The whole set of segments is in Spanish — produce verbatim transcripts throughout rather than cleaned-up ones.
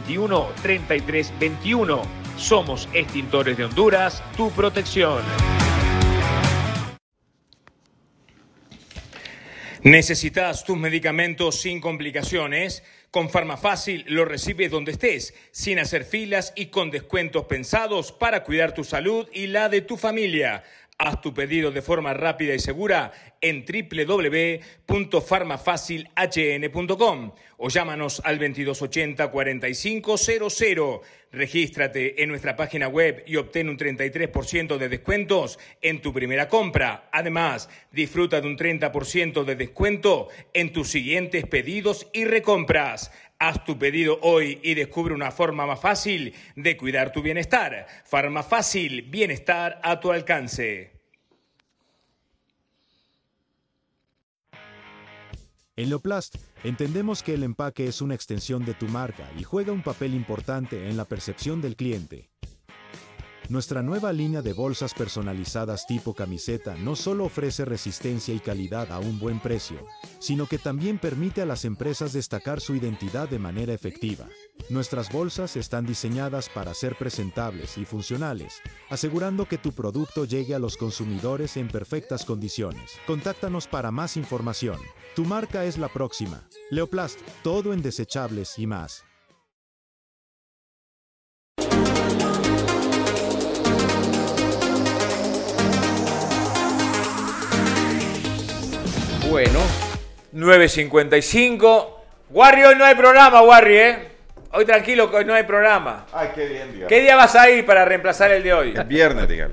veintiuno, treinta y tres veintiuno. Somos Extintores de Honduras, tu protección. ¿Necesitas tus medicamentos sin complicaciones? Con Farmafácil lo recibes donde estés, sin hacer filas y con descuentos pensados para cuidar tu salud y la de tu familia. Haz tu pedido de forma rápida y segura en doble u doble u doble u punto farmafacil h n punto com o llámanos al veintidós ochenta, cuarenta y cinco cero cero. Regístrate en nuestra página web y obtén un treinta y tres por ciento de descuentos en tu primera compra. Además, disfruta de un treinta por ciento de descuento en tus siguientes pedidos y recompras. Haz tu pedido hoy y descubre una forma más fácil de cuidar tu bienestar. Farmafácil, bienestar a tu alcance. En Leoplast, entendemos que el empaque es una extensión de tu marca y juega un papel importante en la percepción del cliente. Nuestra nueva línea de bolsas personalizadas tipo camiseta no solo ofrece resistencia y calidad a un buen precio, sino que también permite a las empresas destacar su identidad de manera efectiva. Nuestras bolsas están diseñadas para ser presentables y funcionales, asegurando que tu producto llegue a los consumidores en perfectas condiciones. Contáctanos para más información. Tu marca es la próxima. Leoplast, todo en desechables y más. Bueno, nueve cincuenta y cinco. Warri, hoy no hay programa, Warri, ¿eh? Hoy tranquilo, que hoy no hay programa. Ay, qué bien, dígale. ¿Qué día vas a ir para reemplazar el de hoy? El viernes, dígale.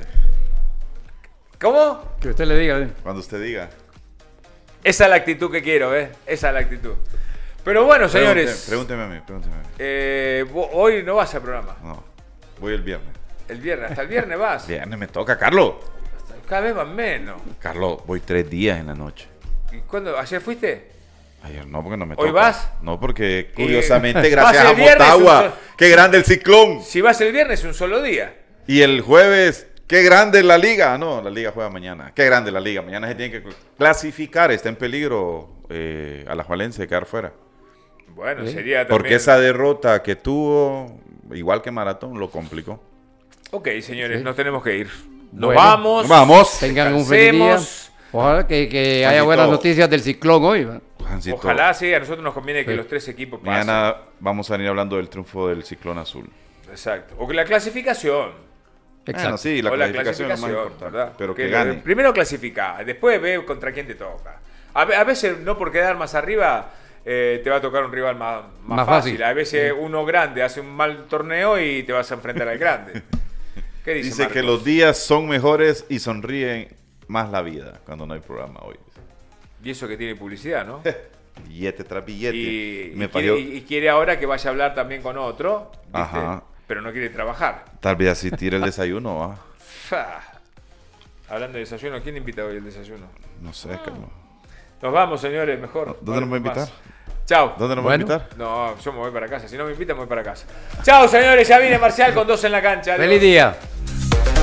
¿Cómo? Que usted le diga. ¿eh? Cuando usted diga. Esa es la actitud que quiero, ¿eh? Esa es la actitud. Pero bueno, señores. Pregúnteme, pregúnteme a mí, pregúnteme a mí. Eh, hoy no vas al programa. No, voy el viernes. El viernes, hasta el viernes vas. Viernes me toca, Carlos. Cada vez van menos. Carlos, voy tres días en la noche. ¿Y cuándo? ¿Ayer fuiste? Ayer no, porque no me ¿Hoy toca. vas? No, porque curiosamente, gracias Vas a el viernes, Motagua, un sol- qué grande el ciclón. Si vas el viernes, un solo día. Y el jueves, qué grande la liga. No, la liga juega mañana. Qué grande la liga. Mañana se tiene que clasificar. Está en peligro eh, Alajuelense de quedar fuera. Bueno, ¿Sí? sería también... Porque esa derrota que tuvo, igual que Maratón, lo complicó. Ok, señores, Sí. nos tenemos que ir. Nos Bueno. vamos. Vamos. Tengan un feliz día. Descansemos. Ojalá que, que haya Juancito. buenas noticias del ciclón hoy. ¿va? Juancito, Ojalá sí, a nosotros nos conviene que Sí. los tres equipos pasen. mañana vamos a venir hablando del triunfo del Ciclón Azul. Exacto. O que la clasificación. Exacto. Bueno, sí, la o la clasificación, es lo más clasificación, importante. ¿verdad? Pero que, Que gane. Primero clasifica, después ve contra quién te toca. A, ve- a veces no por quedar más arriba eh, te va a tocar un rival más, más, Más fácil. fácil. A veces uno grande hace un mal torneo y te vas a enfrentar al grande. ¿Qué dice Dice que Marcos? los días son mejores y sonríen más la vida cuando no hay programa hoy. Y eso que tiene publicidad, ¿no? Billete tras billete. Y, Me y parió. quiere, y- y quiere ahora que vaya a hablar también con otro, ¿viste? Ajá. Pero no quiere trabajar. Tal vez así tire el desayuno, ¿va? Fa. Hablando de desayuno, ¿quién invita hoy el desayuno? No sé, Carlos. Nos vamos, señores, mejor. ¿Dónde nos va a Más. invitar? Chao. ¿Dónde nos Bueno. va a invitar? No, yo me voy para casa. Si no me invitan, me voy para casa. Chao, señores. Ya viene Marcial con dos en la cancha. Adiós. Feliz día.